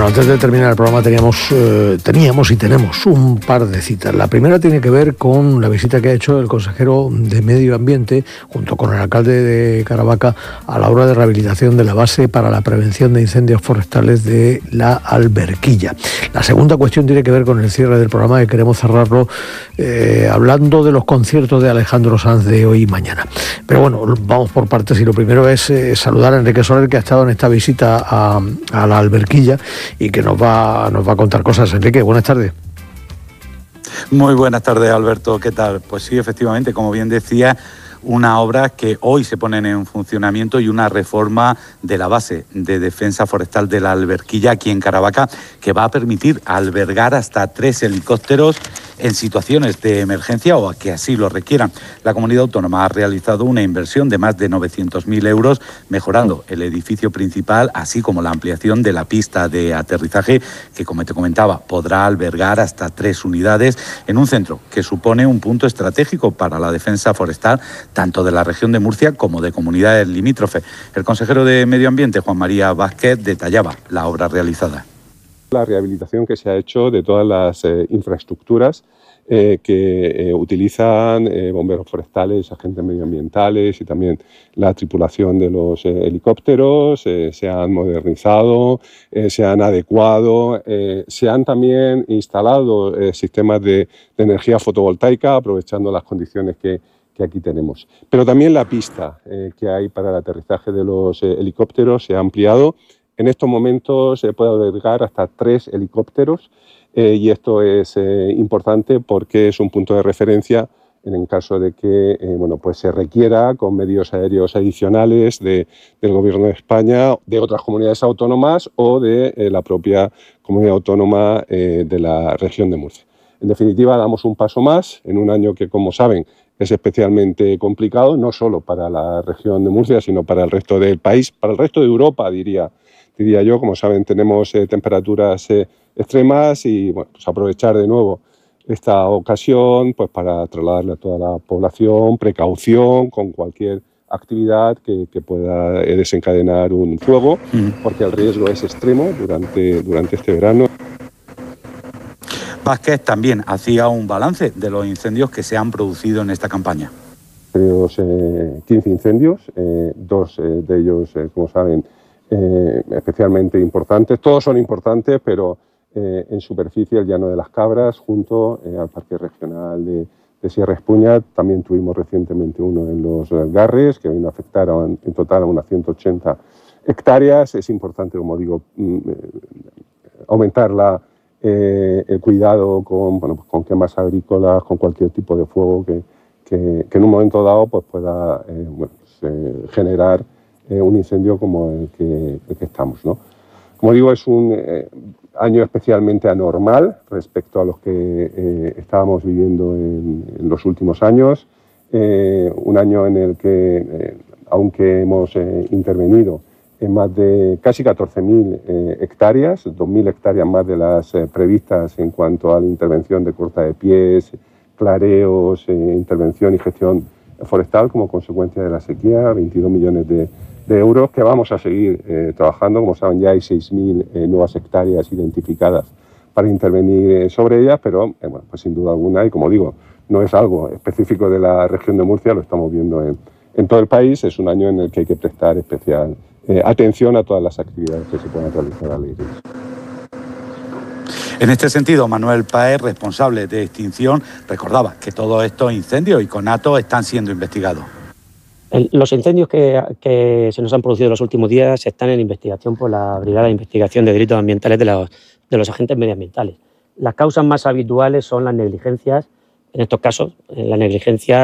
Bueno, antes de terminar el programa teníamos y tenemos un par de citas. La primera tiene que ver con la visita que ha hecho el consejero de Medio Ambiente junto con el alcalde de Caravaca a la obra de rehabilitación de la base para la prevención de incendios forestales de la Alberquilla. La segunda cuestión tiene que ver con el cierre del programa, que queremos cerrarlo hablando de los conciertos de Alejandro Sanz de hoy y mañana. Pero bueno, vamos por partes y lo primero es saludar a Enrique Soler, que ha estado en esta visita a la Alberquilla y que nos va a contar cosas. Enrique, buenas tardes. Muy buenas tardes, Alberto. ¿Qué tal? Pues sí, efectivamente, como bien decía, una obra que hoy se ponen en funcionamiento y una reforma de la base de defensa forestal de la Alberquilla aquí en Caravaca, que va a permitir albergar hasta 3 helicópteros en situaciones de emergencia o a que así lo requieran. La comunidad autónoma ha realizado una inversión de más de 900.000 euros, mejorando el edificio principal, así como la ampliación de la pista de aterrizaje, que, como te comentaba, podrá albergar hasta 3 unidades en un centro que supone un punto estratégico para la defensa forestal, tanto de la región de Murcia como de comunidades limítrofes. El consejero de Medio Ambiente, Juan María Vázquez, detallaba la obra realizada. La rehabilitación que se ha hecho de todas las infraestructuras que utilizan bomberos forestales, agentes medioambientales y también la tripulación de los helicópteros, se han modernizado, se han adecuado, se han también instalado sistemas de energía fotovoltaica aprovechando las condiciones que aquí tenemos. Pero también la pista que hay para el aterrizaje de los helicópteros se ha ampliado. En estos momentos se puede albergar hasta 3 helicópteros y esto es importante porque es un punto de referencia en el caso de que pues se requiera con medios aéreos adicionales del Gobierno de España, de otras comunidades autónomas o de la propia comunidad autónoma de la región de Murcia. En definitiva, damos un paso más en un año que, como saben, es especialmente complicado, no solo para la región de Murcia, sino para el resto del país, para el resto de Europa, diría yo. Como saben, tenemos temperaturas extremas y pues aprovechar de nuevo esta ocasión pues para trasladarle a toda la población precaución con cualquier actividad que pueda desencadenar un fuego, porque el riesgo es extremo durante este verano. Vázquez también hacía un balance de los incendios que se han producido en esta campaña. Tenemos 15 incendios, 2 de ellos, como saben, especialmente importantes. Todos son importantes, pero en superficie el Llano de las Cabras, junto al Parque Regional de Sierra Espuña. También tuvimos recientemente uno en los Garres, que vino a afectar en total a unas 180 hectáreas. Es importante, como digo, aumentar el cuidado con quemas agrícolas, con cualquier tipo de fuego que en un momento dado pues pueda generar un incendio como el que estamos, ¿no? Como digo, es un año especialmente anormal respecto a los que estábamos viviendo en los últimos años. Un año en el que, aunque hemos intervenido en más de casi 14.000 hectáreas, 2.000 hectáreas más de las previstas en cuanto a la intervención de corta de pies, clareos, intervención y gestión forestal como consecuencia de la sequía, 22 millones de euros, que vamos a seguir trabajando. Como saben, ya hay 6.000 nuevas hectáreas identificadas para intervenir sobre ellas, pero pues sin duda alguna, y como digo, no es algo específico de la región de Murcia, lo estamos viendo en todo el país. Es un año en el que hay que prestar especial atención a todas las actividades que se puedan realizar al aire. En este sentido, Manuel Páez, responsable de extinción, recordaba que todos estos incendios y conatos están siendo investigados. Los incendios que se nos han producido en los últimos días están en investigación por la Brigada de Investigación de Delitos Ambientales de los agentes medioambientales. Las causas más habituales son las negligencias, en estos casos, la negligencia